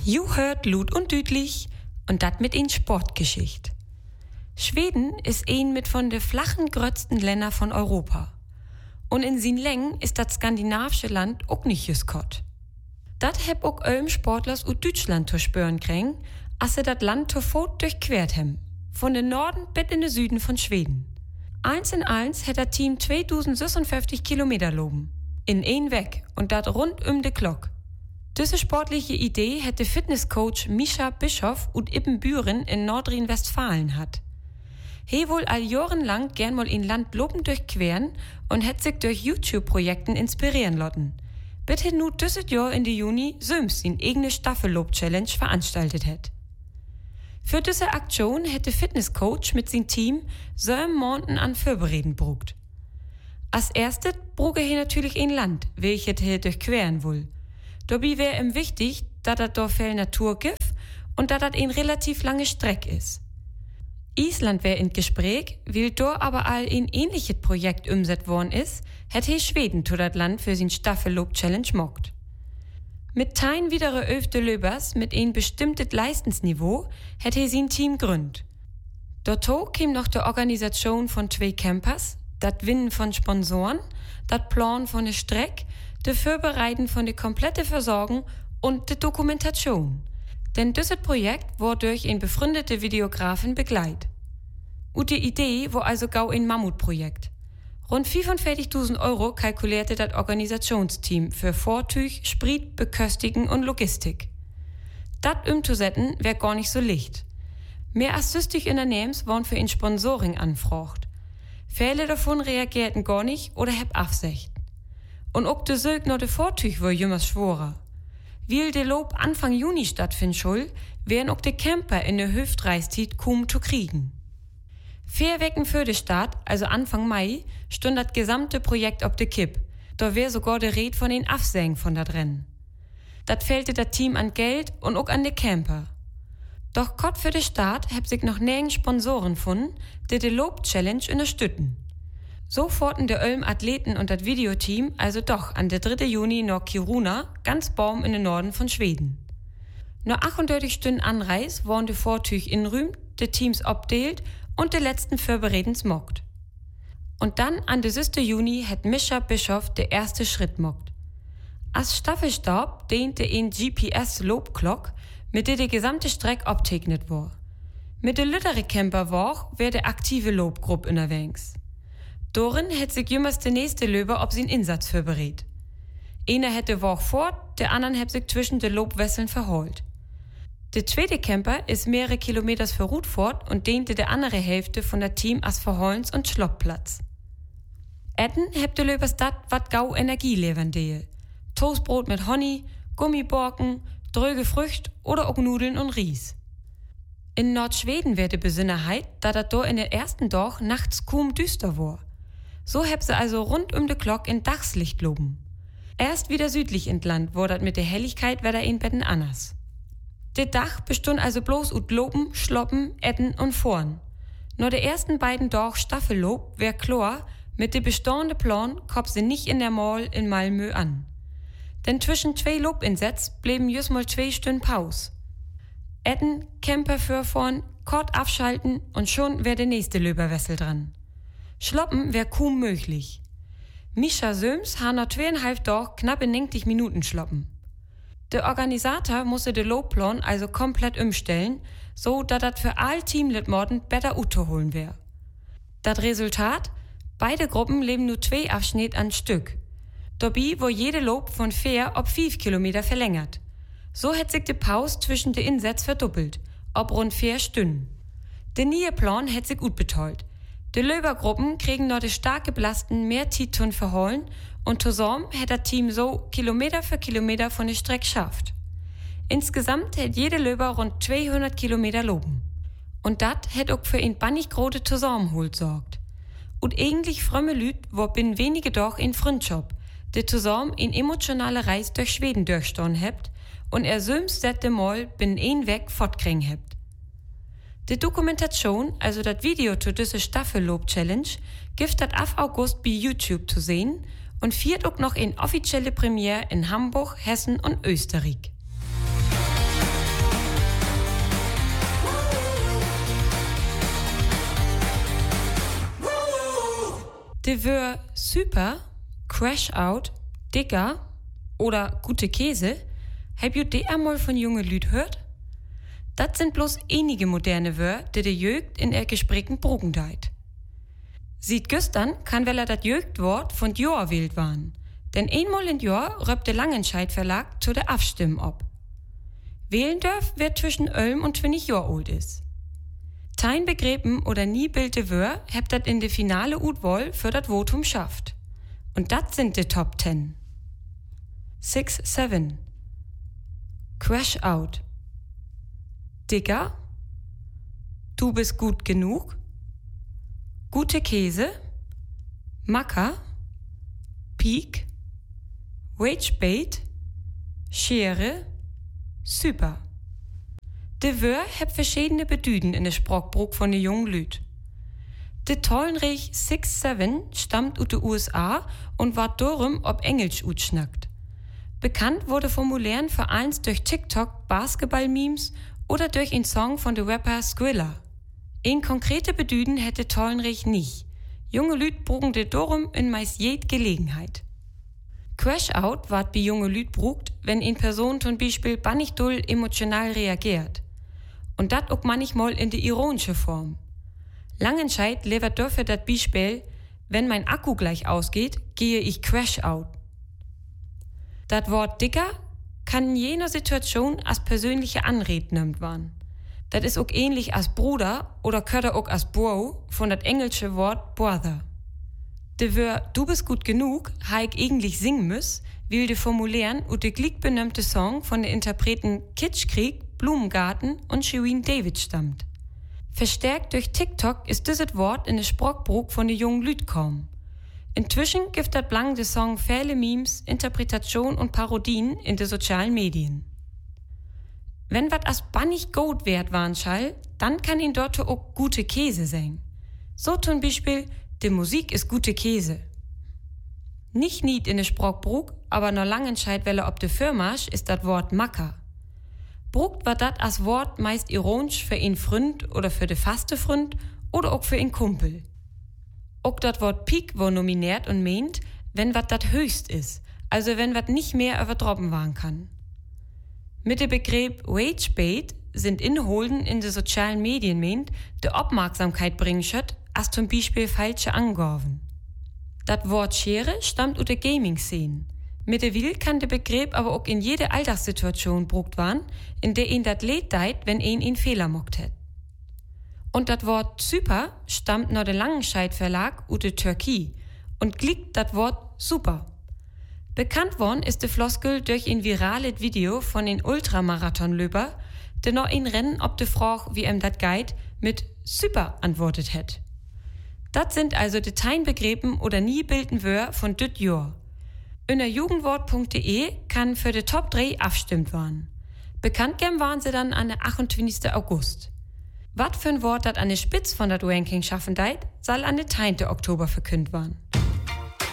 You hört Lut und Düdlich und dat mit in Sportgeschicht. Schweden ist ein mit von de flachen grötzten Länder von Europa. Und in sin Längen ist dat skandinavische Land auch nicht just kott. Dat heb auch Sportlers ut Deutschland zu spüren kriegen, als sie dat Land zu Fuß durchquert hem. Von den Norden bis in den Süden von Schweden. Eins in eins hat das Team 2056 Kilometer loben. In ein Weg und dat rund de Glock. Diese sportliche Idee hätte Fitnesscoach Mischa Bischoff ut Ibbenbüren in Nordrhein-Westfalen hat. He wohl all jahrenlang gern mal in Land loben durchqueren und hätt sich durch YouTube-Projekten inspirieren lassen. Bitte nu dieses Jahr in die Juni söms in eigene Staffellob-Challenge veranstaltet hätt. Für diese Aktion hätte Fitnesscoach mit sein Team 7 Monaten an Vorbereden brugt. Als erstes bruge he natürlich ein Land, welches he durchqueren will. Dabei wär ihm wichtig, dass das da viel Natur gibt und dass das ein relativ lange Streck ist. Island wär in Gespräch, weil da aber all ein ähnliches Projekt umsetzt worden ist, hätte he Schweden zu das Land für sin Staffellob-Challenge mockt. Mit tein widere öfte Löbers mit ein bestimmtes Leistensniveau hätte he sin Team gründ. Dazu käm noch die Organisation von 2 Campers, dat Winnen von Sponsoren, dat Plan von der Streck, de Vorbereiten von der komplette Versorgung und de Dokumentation. Denn dieses Projekt war durch ein befreundete Videografen begleitet. Und die Idee war also gau ein Mammutprojekt. Rund 45.000 Euro kalkulierte das Organisationsteam für Vortüch, Sprit, Beköstigen und Logistik. Dat umzusetzen wär gar nicht so leicht. Mehr als 60 Unternehmens waren für ein Sponsoring anfragt. Viele davon reagierten gar nicht oder heb Absicht. Und auch de Sög noch de Vortüch war jümmers schworer. Weil de Lob Anfang Juni stattfinden soll, wären auch de Camper in der Hüftreiszeit kaum zu kriegen. 4 Wochen für de Start, also Anfang Mai, stund das gesamte Projekt ob de Kipp. Da wär sogar de Red von den Afsägen von dat Rennen. Dat fehlte dat Team an Geld und auch an de Camper. Doch kott für de Start heb sich noch nirgends Sponsoren gefunden, die de Lob-Challenge unterstützen. So forten de Athleten und das Videoteam also doch an der 3. Juni nach Kiruna, ganz Baum in den Norden von Schweden. Nach 38 Stunden Anreis waren de Vortüch in Rüm, de Teams obdeelt und de letzten Vorberedens mockt. Und dann an der 6. Juni hat Mischa Bischoff der erste Schritt mockt. Als Staffelstab dehnte ein GPS-Lobglock, mit der die gesamte Strecke abtegnet war. Mit der lüttere Camper war der aktive Lobgruppe unterwegs. Dorin hätt sich jümmers der nächste Löber ob sin Insatz vorberät. Einer hätte Woch fort, der anderen hätt sich zwischen de Lobwesseln verholt. Der zweite Camper ist mehrere Kilometer verruht fort und dehnte der andere Hälfte von der Team als Verholens- und Schloppplatz. Etten hätt de Löbers dat wat gau Energie levern dehe. Toastbrot mit Honig, Gummiborken, dröge Frücht oder auch Nudeln und Ries. In Nordschweden wär de Besonderheit, da dat do in der ersten Dag nachts kaum düster war. So heb se also rund de Glock in Dachslicht loben. Erst wieder südlich entland war dat mit der Helligkeit wär da ein Betten anders. De Dach bestund also bloß ut Loben, Schloppen, Etten und Vorn. Nur de ersten beiden Dag Staffellob wär klar, mit de bestehende Plan komm se nicht in der Mall in Malmö an. Denn zwischen 2 Lobinsätz blieben just mal 2 Stunden Pause. Etten, Camper für vorn, kort abschalten und schon wär der nächste Löberwessel dran. Schloppen wär kaum möglich. Mischa Söms ha nach 2,5 Tagen knapp in 90 Minuten schloppen. Der Organisator musste de Lobplan also komplett umstellen, so dass dat für all Teammitglieder besser holen wär. Das Resultat? Beide Gruppen leben nur 2 Abschnitte an Stück. Dabei wo jede Lob von 4 auf 5 Kilometer verlängert. So hätt sich die Pause zwischen de Insätz verdoppelt, ob rund 4 Stunden. Der neue Plan hätt sich gut betreut. Die Löbergruppen kriegen noch de starke Belasten mehr Titon verholen und zusammen hätt das Team so Kilometer für Kilometer von der Strecke schafft. Insgesamt hätt jede Löber rund 200 Kilometer loben. Und dat hätt auch für ein bannig große Zusammenhalt sorgt. Und eigentlich frömme Lüd war binnen wenige Tage in Freundschaft, die zusammen in emotionale Reise durch Schweden durchstoßen hebt und söms sette Mal binnen ein Weg fortkriegen hebt. Die Dokumentation, also das Video zu dieser Staffellob-Challenge, gibt das ab August bei YouTube zu sehen und viert auch noch in offizielle Premiere in Hamburg, Hessen und Österreich. De Wör super, crash out, dicker oder gute Käse, hab ihr die einmal von junge Lüd hört? Das sind bloß einige moderne Wör, die de Jögt in er Gesprächen brugen deit. Sieht gestern kann well er dat Jögtwort von Jahr wählt waren, denn einmal in Jahr röpt der Langenscheidt Verlag zu der Abstimmung ab. Wählen dürf, wer zwischen 11 und 20 Jahr alt ist. Tein begräben oder nie bilde Wör hebt dat in de finale Utwoll für dat Votum schafft. Und dat sind de Top 10. 6-7 Crash out. Dicker. Du bist gut genug. Gute Käse. Macker. Peak. Wagebait. Schere. Super. De Wör heb verschiedene Bedüden in de Sprachbrug von de jungen Lüd. De Tollenrich 6-7 stammt aus de USA und ward darum ob Englisch utschnackt. Bekannt wurde Formulären vereinst durch TikTok, Basketball-Memes oder durch einen Song von de Rapper Skrilla. Ein konkrete Bedüden hätte Tollenrich nicht. Junge Lüd brugen de darum in meist jed Gelegenheit. Crash out ward bei junge Lüd brugt, wenn eine Person zum Beispiel bannig doll emotional reagiert. Und dat auch manchmal in de ironische Form. Langenscheidt levert dafür dat Beispiel, wenn mein Akku gleich ausgeht, gehe ich crash out. Dat Wort dicker kann in jener Situation als persönliche Anrede nimmt werden. Dat is auch ähnlich als Bruder oder köder auch als Bro von dat englische Wort brother. De Wör du bist gut genug, ha ich eigentlich singen müss, will de formulieren und de glickbenömmte Song von den Interpreten Kitschkrieg, Blumengarten und Shirin David stammt. Verstärkt durch TikTok ist dieses Wort in de Sprachbrug von de jungen Lüd kaum. Inzwischen gibt dat blang de Song viele Memes, Interpretation und Parodien in de sozialen Medien. Wenn wat as bannig gut wert waren schall, dann kann ihn dort auch gute Käse sein. So zum Beispiel, de Musik ist gute Käse. Nicht nied in de Sprachbrug, aber no Langenscheidt welle ob de Firmasch ist dat Wort Macker. Brugt war dat as Wort meist ironisch für ihn Freund oder für de faste Freund oder auch für ihn Kumpel. Auch dat Wort Peak war nominiert und meint, wenn wat dat höchst ist, also wenn wat nicht mehr übertroffen waren kann. Mit dem Begriff Wagebait sind Inholden in de sozialen Medien meint, de Aufmerksamkeit bringen schött, als zum Beispiel falsche Angaben. Dat Wort Schere stammt aus der Gaming-Szene. Mit der Will kann der Begriff aber auch in jede Alltagssituation brugt werden, in der ihn dat Lied deit, wenn ihn Fehler mockt hätt. Und dat Wort super stammt nach der Langenscheidt Verlag aus der Türkei und gliegt dat Wort super. Bekannt worden ist de Floskel durch ein virales Video von den Ultramarathonlöber, der noch in Rennen ob de Frage, wie dat geht, mit super antwortet hätt. Dat sind also de Teinbegräben oder nie bilden Wör von düt Jahr. Unter jugendwort.de kann für de Top 3 abstimmt werden. Bekannt gern waren sie dann an der 28. August. Wat für ein Wort dat an der Spitz von dat Ranking schaffen deit, soll an der 10. Oktober verkündet werden.